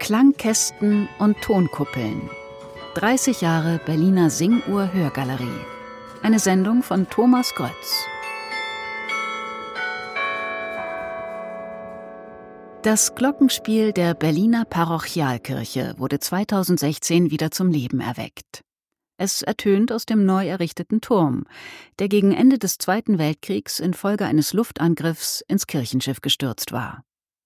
Klangkästen und Tonkuppeln. 30 Jahre Berliner Singuhr-Hörgalerie. Eine Sendung von Thomas Grötz. Das Glockenspiel der Berliner Parochialkirche wurde 2016 wieder zum Leben erweckt. Es ertönt aus dem neu errichteten Turm, der gegen Ende des Zweiten Weltkriegs infolge eines Luftangriffs ins Kirchenschiff gestürzt war.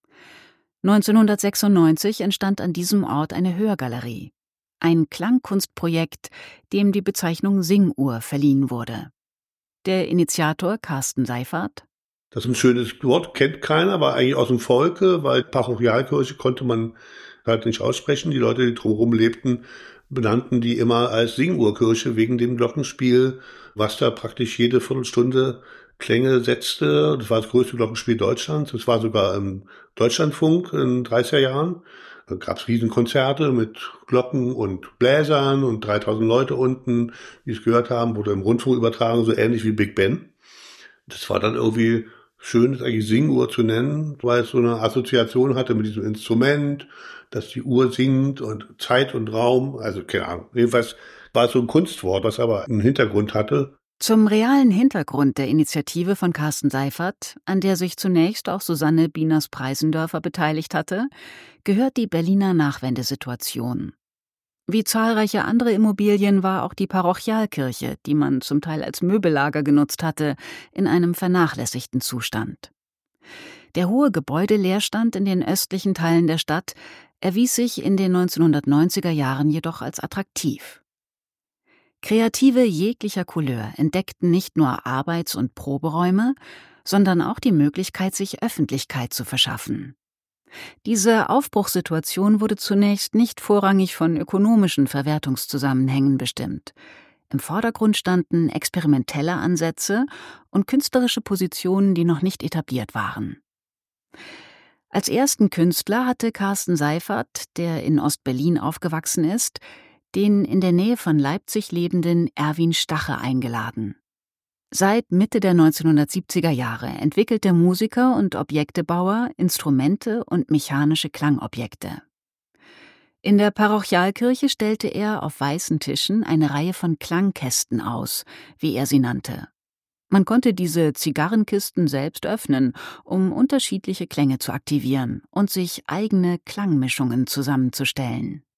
1996 entstand an diesem Ort eine Hörgalerie, ein Klangkunstprojekt, dem die Bezeichnung Singuhr verliehen wurde. Der Initiator Carsten Seyfarth: Das ist ein schönes Wort, kennt keiner, war eigentlich aus dem Volke, weil Parochialkirche konnte man halt nicht aussprechen. Die Leute, die drumherum lebten, benannten die immer als Singuhrkirche wegen dem Glockenspiel, was da praktisch jede Viertelstunde Klänge setzte. Das war das größte Glockenspiel Deutschlands. Das war sogar im Deutschlandfunk in den 30er Jahren. Da gab es Riesenkonzerte mit Glocken und Bläsern und 3000 Leute unten, die es gehört haben, wurde im Rundfunk übertragen, so ähnlich wie Big Ben. Das war dann irgendwie schön, das eigentlich Singuhr zu nennen, weil es so eine Assoziation hatte mit diesem Instrument, dass die Uhr singt und Zeit und Raum, also keine Ahnung. Jedenfalls war es so ein Kunstwort, was aber einen Hintergrund hatte. Zum realen Hintergrund der Initiative von Carsten Seyfarth, an der sich zunächst auch Susanne Bieners-Preisendörfer beteiligt hatte, gehört die Berliner Nachwendesituation. Wie zahlreiche andere Immobilien war auch die Parochialkirche, die man zum Teil als Möbellager genutzt hatte, in einem vernachlässigten Zustand. Der hohe Gebäudeleerstand in den östlichen Teilen der Stadt erwies sich in den 1990er Jahren jedoch als attraktiv. Kreative jeglicher Couleur entdeckten nicht nur Arbeits- und Proberäume, sondern auch die Möglichkeit, sich Öffentlichkeit zu verschaffen. Diese Aufbruchssituation wurde zunächst nicht vorrangig von ökonomischen Verwertungszusammenhängen bestimmt. Im Vordergrund standen experimentelle Ansätze und künstlerische Positionen, die noch nicht etabliert waren. Als ersten Künstler hatte Carsten Seyfarth, der in Ostberlin aufgewachsen ist, den in der Nähe von Leipzig lebenden Erwin Stache eingeladen. Seit Mitte der 1970er Jahre entwickelt der Musiker und Objektebauer Instrumente und mechanische Klangobjekte. In der Parochialkirche stellte er auf weißen Tischen eine Reihe von Klangkästen aus, wie er sie nannte. Man konnte diese Zigarrenkisten selbst öffnen, um unterschiedliche Klänge zu aktivieren und sich eigene Klangmischungen zusammenzustellen.